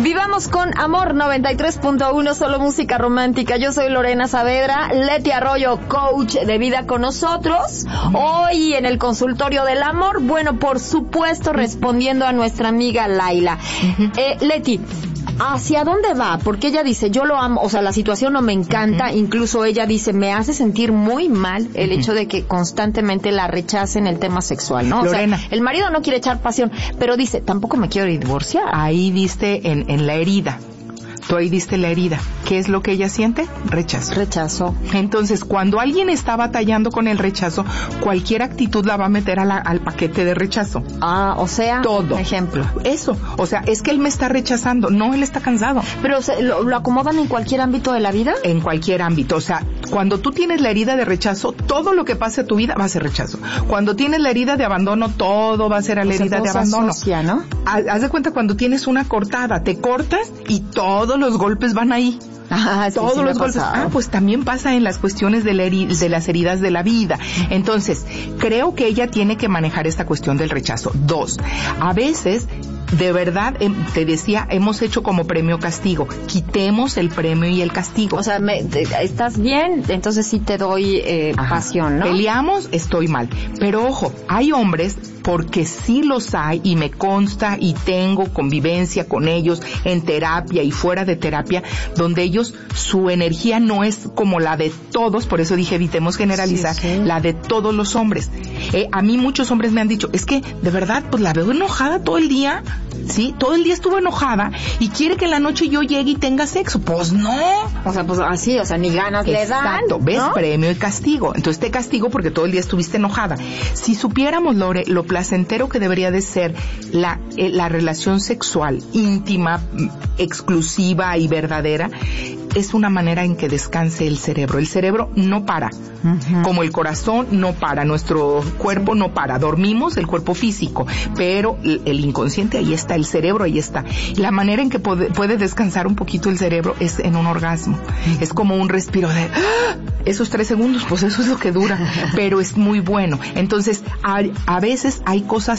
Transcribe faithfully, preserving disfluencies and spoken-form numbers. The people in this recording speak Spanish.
Vivamos con amor, noventa y tres punto uno, solo música romántica. Yo soy Lorena Saavedra, Leti Arroyo, coach de vida con nosotros. Hoy en el consultorio del amor, bueno, por supuesto, respondiendo a nuestra amiga Laila. Uh-huh. Eh, Leti, ¿hacia dónde va? Porque ella dice, yo lo amo, o sea, la situación no me encanta, uh-huh. Incluso ella dice, me hace sentir muy mal el uh-huh. hecho de que constantemente la rechacen el tema sexual, ¿no? Lorena. O sea, el marido no quiere echar pasión, pero dice, tampoco me quiero divorciar. Ahí viste en, en la herida. Tú ahí diste la herida. ¿Qué es lo que ella siente? Rechazo. Rechazo. Entonces, cuando alguien está batallando con el rechazo, cualquier actitud la va a meter a la, al paquete de rechazo. Ah, o sea, todo. Ejemplo. Eso. O sea, es que él me está rechazando. No, él está cansado. Pero ¿se, lo, ¿lo acomodan en cualquier ámbito de la vida? En cualquier ámbito. O sea, cuando tú tienes la herida de rechazo, todo lo que pase a tu vida va a ser rechazo. Cuando tienes la herida de abandono, todo va a ser a la o herida sea, de abandono. Asocia, ¿no? Haz de cuenta cuando tienes una cortada, te cortas y todo los golpes van ahí. Ah, sí, todos sí los golpes. Ah, pues también pasa en las cuestiones de, la heri- de las heridas de la vida. Entonces, creo que ella tiene que manejar esta cuestión del rechazo. Dos, a veces, de verdad, eh, te decía, hemos hecho como premio castigo. Quitemos el premio y el castigo. O sea, me, te, ¿estás bien? Entonces sí te doy eh, pasión, ¿no? Peleamos, estoy mal. Pero ojo, hay hombres, porque sí los hay, y me consta, y tengo convivencia con ellos en terapia y fuera de terapia, donde ellos, su energía no es como la de todos, por eso dije, evitemos generalizar, sí, sí. La de todos los hombres. Eh, a mí muchos hombres me han dicho, es que, de verdad, pues la veo enojada todo el día, ¿sí? Todo el día estuvo enojada, y quiere que en la noche yo llegue y tenga sexo. Pues no. O sea, pues así, o sea, ni ganas le dan. Exacto, ¿ves? ¿No? Premio y castigo. Entonces te castigo porque todo el día estuviste enojada. Si supiéramos, Lore, lo placentero que debería de ser la, eh, la relación sexual íntima, exclusiva y verdadera, es una manera en que descanse el cerebro. El cerebro no para. Uh-huh. Como el corazón no para, nuestro cuerpo no para. Dormimos el cuerpo físico, pero el, el inconsciente ahí está, el cerebro ahí está. La manera en que puede, puede descansar un poquito el cerebro es en un orgasmo. Uh-huh. Es como un respiro de ¡ah! Esos tres segundos, pues eso es lo que dura, pero es muy bueno. Entonces, a, a veces hay cosas